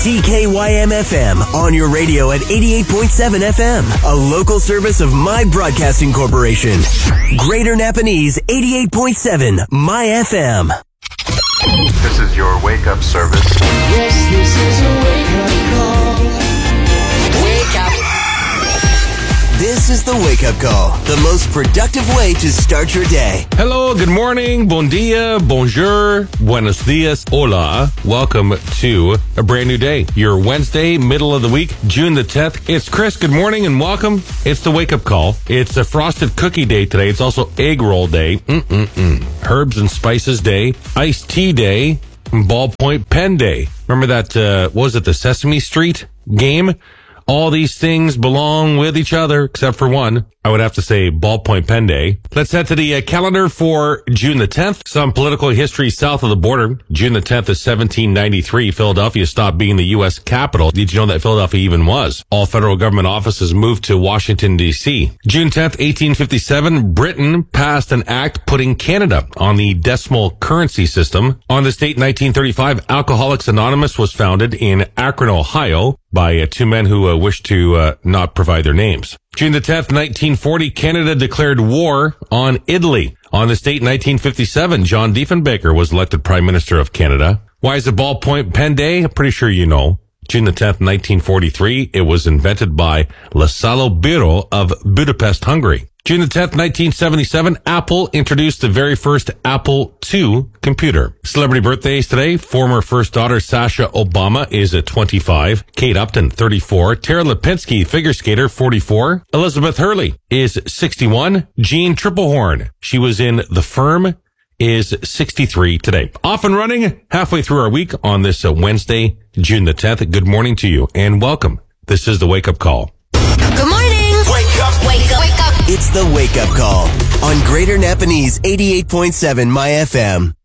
CKYM-FM on your radio at 88.7 FM, a local service of My Broadcasting Corporation. Greater Napanese 88.7 My FM. This is your wake-up service. Yes, this is a wake-up call. Wake up. This is the Wake Up Call, the most productive way to start your day. Hello, good morning, bon dia, bonjour, buenos dias, hola. Welcome to a brand new day. Your Wednesday, middle of the week, June the 10th. It's Chris, good morning and welcome. It's the Wake Up Call. It's a frosted cookie day today. It's also egg roll day, herbs and spices day, iced tea day, and ballpoint pen day. Remember that, what was it, the Sesame Street game? All these things belong with each other, except for one. I would have to say ballpoint pen day. Let's head to the calendar for June the 10th. Some political history south of the border. June the 10th is 1793. Philadelphia stopped being the U.S. capital. Did you know that Philadelphia even was? All federal government offices moved to Washington, D.C. June 10th, 1857, Britain passed an act putting Canada on the decimal currency system. On this date, 1935, Alcoholics Anonymous was founded in Akron, Ohio, by two men who wished to not provide their names. June the 10th, 1940, Canada declared war on Italy. On this date, 1957, John Diefenbaker was elected Prime Minister of Canada. Why is it ballpoint pen day? I'm pretty sure you know. June the 10th, 1943, it was invented by Laszlo Biro of Budapest, Hungary. June the 10th, 1977, Apple introduced the very first Apple II computer. Celebrity birthdays today. Former first daughter Sasha Obama is at 25. Kate Upton, 34. Tara Lipinski, figure skater, 44. Elizabeth Hurley is 61. Jean Triplehorn, she was in The Firm, is 63 today. Off and running halfway through our week on this Wednesday, June the 10th. Good morning to you and welcome. This is the Wake Up Call. Good morning. Wake up. Wake up. Wake up. It's the Wake Up Call on Greater Napanese 88.7 My FM.